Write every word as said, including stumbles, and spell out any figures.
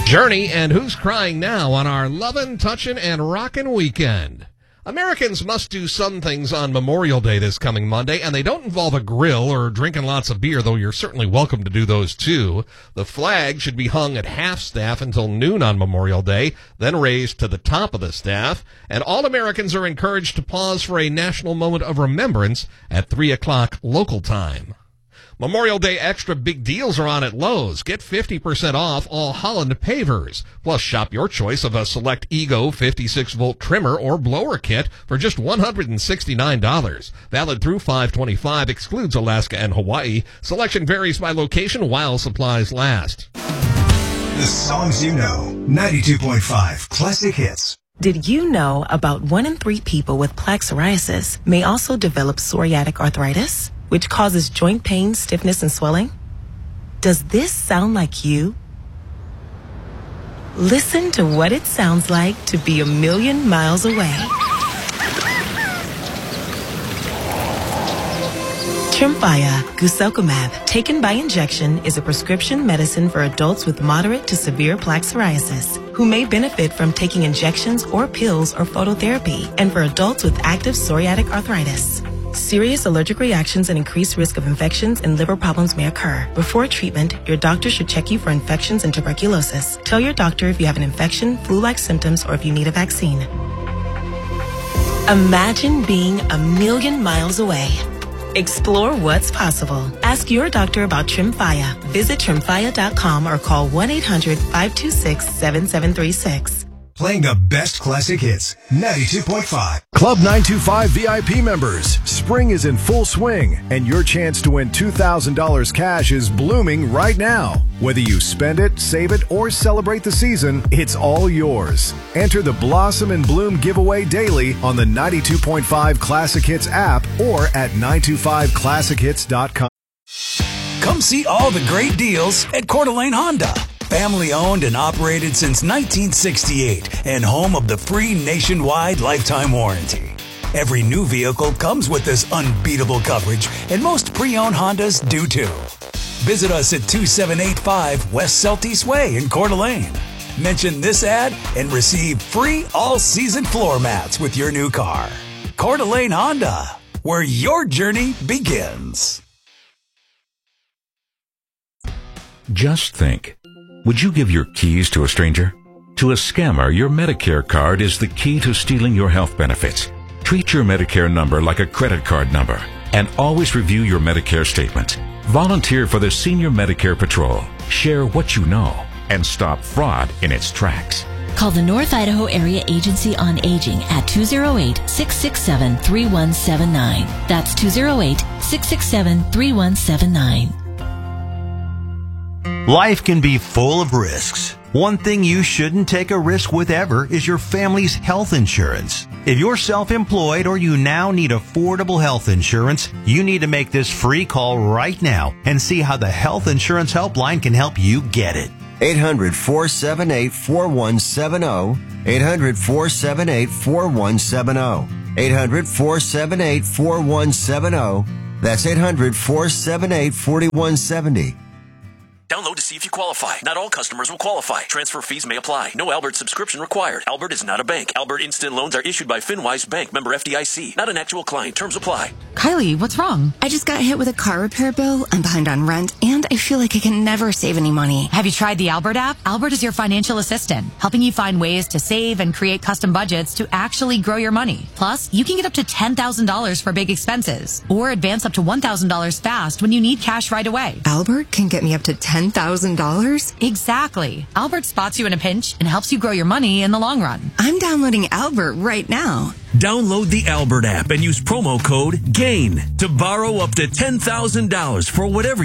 Journey and Who's Crying Now on our Lovin', Touchin', and Rockin' weekend. Americans must do some things on Memorial Day this coming Monday, and they don't involve a grill or drinking lots of beer, though you're certainly welcome to do those too. The flag should be hung at half-staff until noon on Memorial Day, then raised to the top of the staff, and all Americans are encouraged to pause for a national moment of remembrance at three o'clock local time. Memorial Day extra big deals are on at Lowe's. Get fifty percent off all Holland pavers. Plus, shop your choice of a select Ego fifty-six volt trimmer or blower kit for just one hundred sixty-nine dollars. Valid through five twenty-five, excludes Alaska and Hawaii. Selection varies by location while supplies last. The songs you know. ninety-two point five Classic Hits. Did you know about one in three people with plaque psoriasis may also develop psoriatic arthritis, which causes joint pain, stiffness, and swelling? Does this sound like you? Listen to what it sounds like to be a million miles away. Tremfya guselkumab, taken by injection, is a prescription medicine for adults with moderate to severe plaque psoriasis who may benefit from taking injections or pills or phototherapy, and for adults with active psoriatic arthritis. Serious allergic reactions and increased risk of infections and liver problems may occur. Before treatment, your doctor should check you for infections and tuberculosis. Tell your doctor if you have an infection, flu-like symptoms, or if you need a vaccine. Imagine being a million miles away. Explore what's possible. Ask your doctor about Tremfya. Visit tremfya dot com or call one eight hundred five two six seven seven three six. Playing the best classic hits. ninety-two point five. Club nine two five V I P members, spring is in full swing, and your chance to win two thousand dollars cash is blooming right now. Whether you spend it, save it, or celebrate the season, it's all yours. Enter the Blossom and Bloom giveaway daily on the ninety-two point five Classic Hits app or at nine two five classic hits dot com. Come see all the great deals at Coeur d'Alene Honda. Family owned and operated since nineteen sixty-eight and home of the free nationwide lifetime warranty. Every new vehicle comes with this unbeatable coverage, and most pre-owned Hondas do too. Visit us at two seven eight five West Celtice Way in Coeur d'Alene. Mention this ad and receive free all-season floor mats with your new car. Coeur d'Alene Honda, where your journey begins. Just think. Would you give your keys to a stranger? To a scammer, your Medicare card is the key to stealing your health benefits. Treat your Medicare number like a credit card number and always review your Medicare statement. Volunteer for the Senior Medicare Patrol. Share what you know and stop fraud in its tracks. Call the North Idaho Area Agency on Aging at two oh eight, six six seven, three one seven nine. That's two oh eight, six six seven, three one seven nine. Life can be full of risks. One thing you shouldn't take a risk with ever is your family's health insurance. If you're self-employed or you now need affordable health insurance, you need to make this free call right now and see how the Health Insurance Helpline can help you get it. eight hundred, four seven eight, four one seven zero. eight hundred, four seven eight, four one seven zero. eight hundred, four seven eight, four one seven zero. That's eight hundred, four seven eight, four one seven zero. Download to see if you qualify. Not all customers will qualify. Transfer fees may apply. No Albert subscription required. Albert is not a bank. Albert Instant Loans are issued by FinWise Bank, member F D I C. Not an actual client. Terms apply. Kylie, what's wrong? I just got hit with a car repair bill. I'm behind on rent, and I feel like I can never save any money. Have you tried the Albert app? Albert is your financial assistant, helping you find ways to save and create custom budgets to actually grow your money. Plus, you can get up to ten thousand dollars for big expenses, or advance up to one thousand dollars fast when you need cash right away. Albert can get me up to ten thousand dollars? Exactly. Albert spots you in a pinch and helps you grow your money in the long run. I'm downloading Albert right now. Download the Albert app and use promo code GAIN to borrow up to ten thousand dollars for whatever